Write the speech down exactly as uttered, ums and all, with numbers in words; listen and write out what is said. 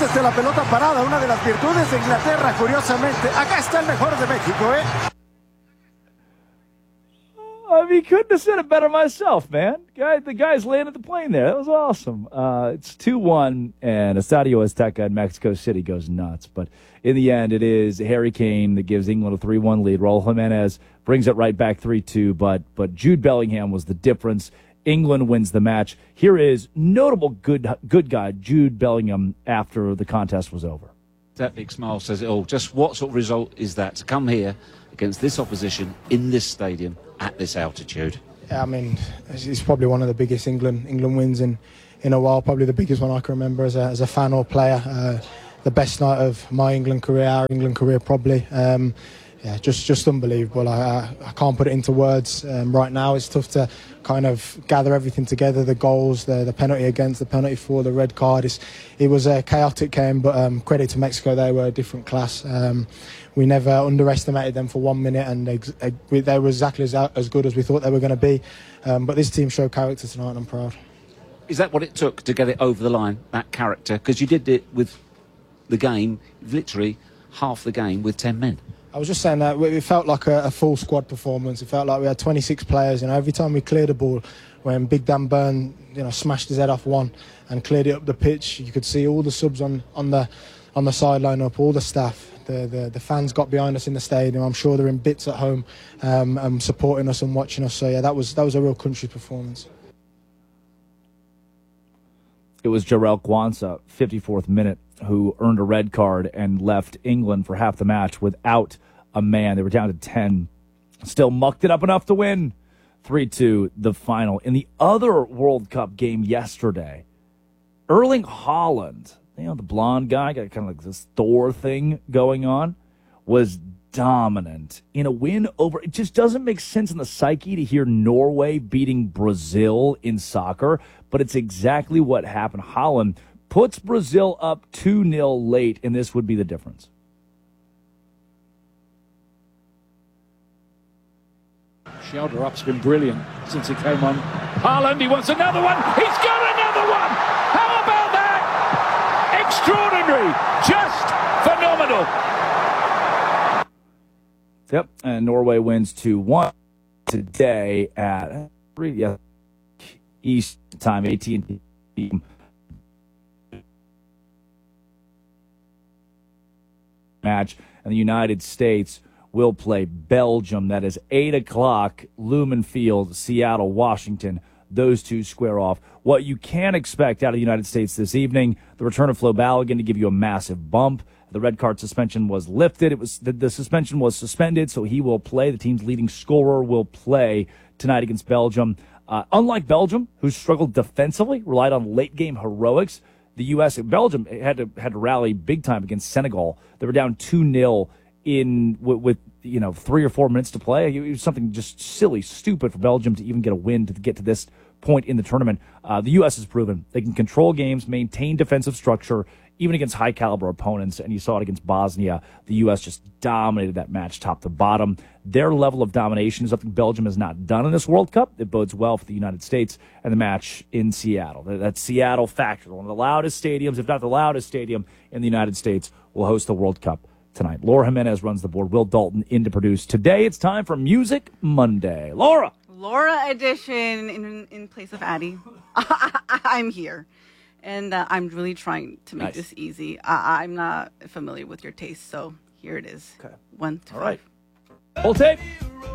desde la pelota parada, una de las virtudes de Inglaterra, curiosamente. Acá está el mejor de México, ¿eh? I mean, couldn't have said it better myself, man. Guy, the guys landed the plane there. That was awesome. Uh, it's two one, and Estadio Azteca in Mexico City goes nuts. But in the end, it is Harry Kane that gives England a three one lead. Raul Jimenez brings it right back three two, but, but Jude Bellingham was the difference. England wins the match. Here is notable good good guy, Jude Bellingham, after the contest was over. That big smile says it all. Just what sort of result is that to come here against this opposition in this stadium at this altitude? Yeah, I mean, it's probably one of the biggest England England wins in, in a while. Probably the biggest one I can remember as a, as a fan or player. Uh, the best night of my England career, our England career probably. Um, yeah, just just unbelievable. I, I, I can't put it into words um, right now. It's tough to kind of gather everything together. The goals, the the penalty against, the penalty for, the red card. It's, it was a chaotic game, but um, credit to Mexico, they were a different class. Um, we never underestimated them for one minute, and ex- they were exactly as, as good as we thought they were going to be. Um, but this team showed character tonight, and I'm proud. Is that what it took to get it over the line, that character? Because you did it with the game, literally half the game with ten men. I was just saying that it felt like a, a full squad performance. It felt like we had twenty-six players. You know, every time we cleared the ball, when Big Dan Burn, you know, smashed his head off one and cleared it up the pitch, you could see all the subs on, on the on the sideline up, all the staff. The, the the fans got behind us in the stadium. I'm sure they're in bits at home, um, and supporting us and watching us. So yeah, that was that was a real country performance. It was Jarell Quansah, fifty-fourth minute, who earned a red card and left England for half the match without a man. They were down to ten. Still mucked it up enough to win three two, the final. In the other World Cup game yesterday, Erling Haaland, you know, the blonde guy, got kind of like this Thor thing going on, was dominant in a win over. It just doesn't make sense in the psyche to hear Norway beating Brazil in soccer, but it's exactly what happened. Haaland puts Brazil up two nil late, and this would be the difference. Shoulder up's been brilliant since he came on. Haaland, he wants another one. He's got another one. How about that? Extraordinary. Just phenomenal. Yep, and Norway wins two one today at three yeah, East time, A T and T. Match, and the United States will play Belgium. That is eight o'clock, Lumen Field, Seattle, Washington. Those two square off. What you can expect out of the United States this evening, the return of Flo Balogun to give you a massive bump. The red card suspension was lifted. It was the, the suspension was suspended, so he will play. The team's leading scorer will play tonight against Belgium. Uh, unlike Belgium, who struggled defensively, relied on late-game heroics, the U S Belgium had to had to rally big time against Senegal. They were down two nil in with, with you know three or four minutes to play. It was something just silly, stupid for Belgium to even get a win to get to this point in the tournament. Uh, the U S has proven they can control games, maintain defensive structure, even against high-caliber opponents, and you saw it against Bosnia. The U S just dominated that match top to bottom. Their level of domination is something Belgium has not done in this World Cup. It bodes well for the United States and the match in Seattle. That Seattle factor, one of the loudest stadiums, if not the loudest stadium in the United States, will host the World Cup tonight. Laura Jimenez runs the board. Will Dalton in to produce. Today it's time for Music Monday. Laura! Laura edition in, in place of Addie. I'm here. And uh, I'm really trying to make nice. This easy. I- I'm not familiar with your taste, so here it is. Okay. One to All five. right. Full tape.